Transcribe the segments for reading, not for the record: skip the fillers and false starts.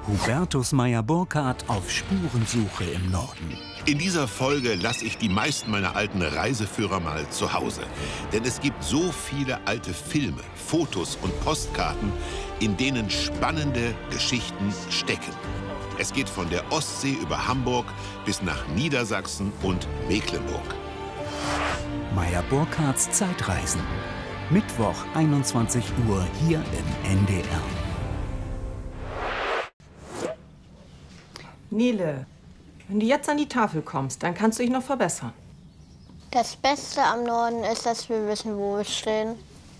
Hubertus Meyer-Burkhardt auf Spurensuche im Norden. In dieser Folge lasse ich die meisten meiner alten Reiseführer mal zu Hause. Denn es gibt so viele alte Filme, Fotos und Postkarten, in denen spannende Geschichten stecken. Es geht von der Ostsee über Hamburg bis nach Niedersachsen und Mecklenburg. Meyer-Burkhardts Zeitreisen. Mittwoch, 21 Uhr, hier im NDR. Nele, wenn du jetzt an die Tafel kommst, dann kannst du dich noch verbessern. Das Beste am Norden ist, dass wir wissen, wo wir stehen.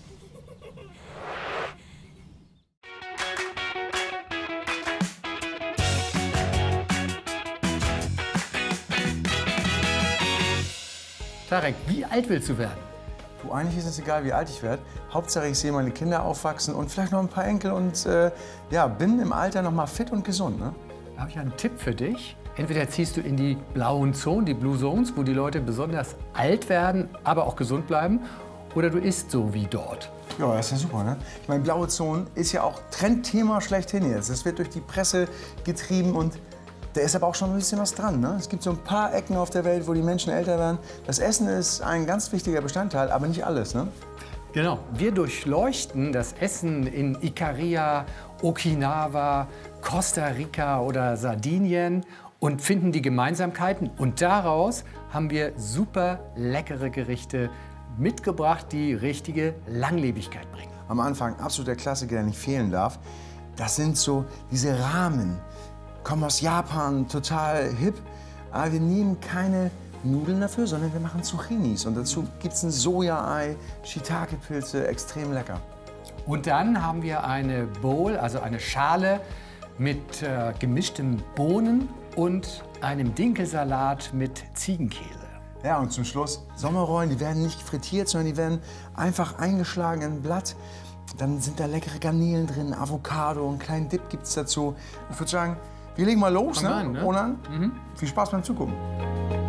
Tarek, wie alt willst du werden? Du, eigentlich ist es egal, wie alt ich werde. Hauptsache, ich sehe meine Kinder aufwachsen und vielleicht noch ein paar Enkel und ja, bin im Alter noch mal fit und gesund. Ne? Da habe ich einen Tipp für dich. Entweder ziehst du in die blauen Zonen, die Blue Zones, wo die Leute besonders alt werden, aber auch gesund bleiben, oder du isst so wie dort. Ja, das ist ja super, ne? Ich meine, blaue Zonen ist ja auch Trendthema schlechthin jetzt. Es wird durch die Presse getrieben und da ist aber auch schon ein bisschen was dran. Ne? Es gibt so ein paar Ecken auf der Welt, wo die Menschen älter werden. Das Essen ist ein ganz wichtiger Bestandteil, aber nicht alles. Ne? Genau. Wir durchleuchten das Essen in Ikaria, Okinawa, Costa Rica oder Sardinien und finden die Gemeinsamkeiten. Und daraus haben wir super leckere Gerichte mitgebracht, die richtige Langlebigkeit bringen. Am Anfang absoluter Klassiker, der nicht fehlen darf. Das sind so diese Ramen. Kommen aus Japan, total hip. Aber wir nehmen keine Nudeln dafür, sondern wir machen Zucchinis. Und dazu gibt es ein Soja-Ei, Shiitake-Pilze, extrem lecker. Und dann haben wir eine Bowl, also eine Schale mit gemischten Bohnen und einem Dinkelsalat mit Ziegenkäse. Ja, und zum Schluss Sommerrollen, die werden nicht frittiert, sondern die werden einfach eingeschlagen in ein Blatt. Dann sind da leckere Garnelen drin, Avocado, einen kleinen Dip gibt es dazu. Ich würde sagen, wir legen mal los, ne? An, ne? Ronan, viel Spaß beim Zugucken.